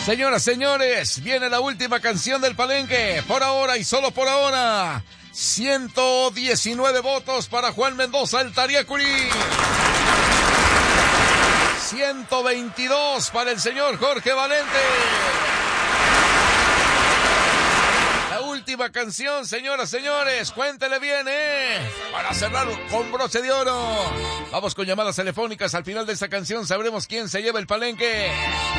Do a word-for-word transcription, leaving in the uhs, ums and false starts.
Señoras, señores, viene la última canción del Palenque. Por ahora y solo por ahora, ciento diecinueve votos para Juan Mendoza, el Tariacuri. ciento veintidós para el señor Jorge Valente. La última canción, señoras, señores, cuéntele bien, ¿eh? Para cerrar con broche de oro. Vamos con llamadas telefónicas. Al final de esta canción sabremos quién se lleva el Palenque.